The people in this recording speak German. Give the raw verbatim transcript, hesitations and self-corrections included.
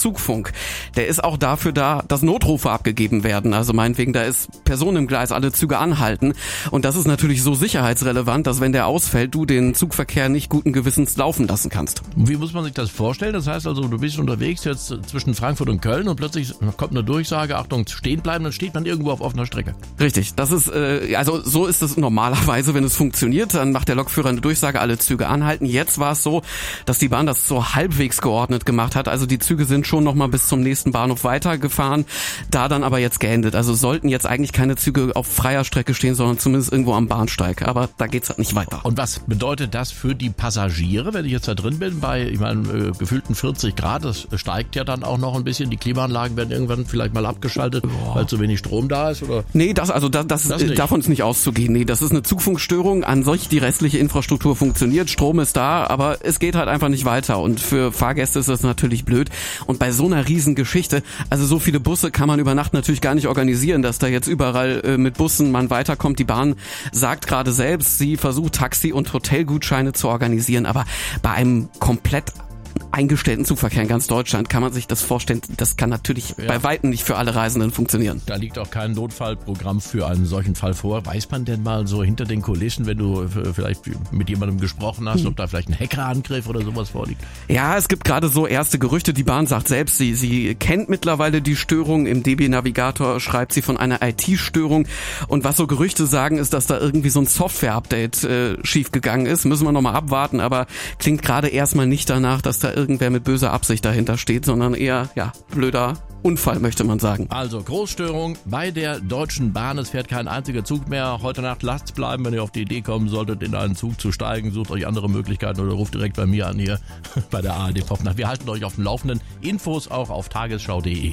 Zugfunk, der ist auch dafür da, dass Notrufe abgegeben werden. Also meinetwegen, da ist Person im Gleis, alle Züge anhalten. Und das ist natürlich so sicherheitsrelevant, dass wenn der ausfällt, du den Zugverkehr nicht guten Gewissens laufen lassen kannst. Wie muss man sich das vorstellen? Das heißt also, du bist unterwegs jetzt zwischen Frankfurt und Köln und plötzlich kommt eine Durchsage, Achtung, stehen bleiben, dann steht man irgendwo auf offener Strecke. Richtig, das ist, äh, also so ist es normalerweise, wenn es funktioniert, dann macht der Lokführer eine Durchsage, alle Züge anhalten. Jetzt war es so, dass die Bahn das so halbwegs geordnet gemacht hat. Also die Züge sind schon noch mal bis zum nächsten Bahnhof weitergefahren, da dann aber jetzt geendet. Also sollten jetzt eigentlich keine Züge auf freier Strecke stehen, sondern zumindest irgendwo am Bahnsteig. Aber da geht's halt nicht weiter. Und was bedeutet das für die Passagiere, wenn ich jetzt da drin bin, bei, ich meine, äh, gefühlten vierzig Grad, das steigt ja dann auch noch ein bisschen, die Klimaanlagen werden irgendwann vielleicht mal abgeschaltet, oh. weil zu wenig Strom da ist, oder? Nee, das, also das, das, das ist, davon ist nicht auszugehen. Nee, das ist eine Zugfunkstörung. An sich die restliche Infrastruktur funktioniert, Strom ist da, aber es geht halt einfach nicht weiter. Und für Fahrgäste ist das natürlich blöd. Und bei so einer Riesengeschichte, also so viele Busse kann man über Nacht natürlich gar nicht organisieren, dass da jetzt überall äh, mit Bussen man weiterkommt. Die Bahn sagt gerade selbst, sie versucht Taxi- und Hotelgutscheine zu organisieren, aber bei einem komplett eingestellten Zugverkehr in ganz Deutschland kann man sich das vorstellen, das kann natürlich ja. bei Weitem nicht für alle Reisenden funktionieren. Da liegt auch kein Notfallprogramm für einen solchen Fall vor. Weiß man denn mal so hinter den Kulissen, wenn du vielleicht mit jemandem gesprochen hast, hm. ob da vielleicht ein Hackerangriff oder sowas vorliegt? Ja, es gibt gerade so erste Gerüchte. Die Bahn sagt selbst, sie, sie kennt mittlerweile die Störung. Im D B-Navigator schreibt sie von einer I T-Störung. Und was so Gerüchte sagen, ist, dass da irgendwie so ein Software-Update äh, schiefgegangen ist. Müssen wir nochmal abwarten, aber klingt gerade erstmal nicht danach, dass da irgendwer mit böser Absicht dahinter steht, sondern eher, ja, blöder Unfall, möchte man sagen. Also Großstörung bei der Deutschen Bahn. Es fährt kein einziger Zug mehr. Heute Nacht lasst bleiben, wenn ihr auf die Idee kommen solltet, in einen Zug zu steigen. Sucht euch andere Möglichkeiten oder ruft direkt bei mir an hier bei der A R D Popnacht. Wir halten euch auf dem Laufenden. Infos auch auf tagesschau punkt de.